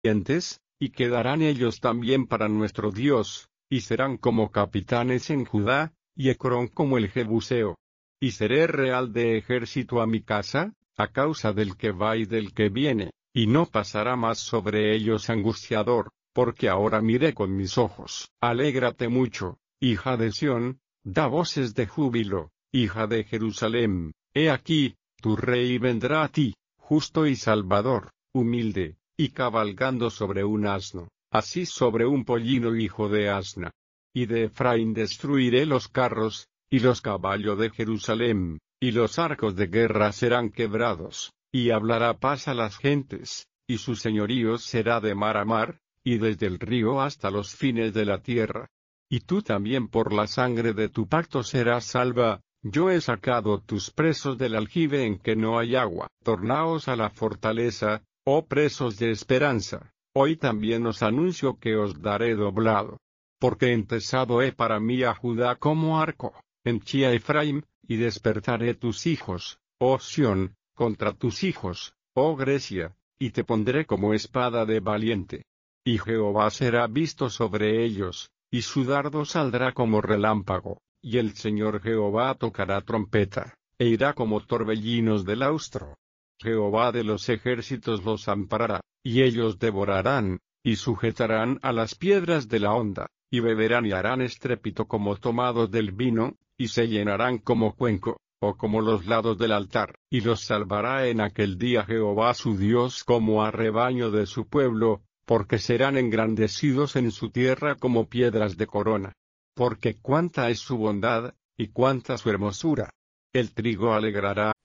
y quedarán ellos también para nuestro Dios, y serán como capitanes en Judá, y Ecrón como el Jebuseo. Y seré real de ejército a mi casa, a causa del que va y del que viene, y no pasará más sobre ellos angustiador, porque ahora miré con mis ojos. Alégrate mucho, hija de Sión, da voces de júbilo, hija de Jerusalem, he aquí, tu rey vendrá a ti, justo y salvador, humilde, y cabalgando sobre un asno, así sobre un pollino hijo de asna. Y de Efraín destruiré los carros, y los caballos de Jerusalem, y los arcos de guerra serán quebrados, y hablará paz a las gentes, y su señorío será de mar a mar, y desde el río hasta los fines de la tierra. Y tú también por la sangre de tu pacto serás salva. Yo he sacado tus presos del aljibe en que no hay agua. Tornaos a la fortaleza, oh presos de esperanza. Hoy también os anuncio que os daré doblado. Porque entesado he para mí a Judá como arco, henchí a Efraín, y despertaré tus hijos, oh Sión, contra tus hijos, oh Grecia, y te pondré como espada de valiente. Y Jehová será visto sobre ellos, y su dardo saldrá como relámpago. Y el Señor Jehová tocará trompeta, e irá como torbellinos del austro. Jehová de los ejércitos los amparará, y ellos devorarán, y sujetarán a las piedras de la honda, y beberán y harán estrépito como tomados del vino, y se llenarán como cuenco, o como los lados del altar. Y los salvará en aquel día Jehová su Dios como a rebaño de su pueblo, porque serán engrandecidos en su tierra como piedras de corona. Porque cuánta es su bondad, y cuánta su hermosura. El trigo alegrará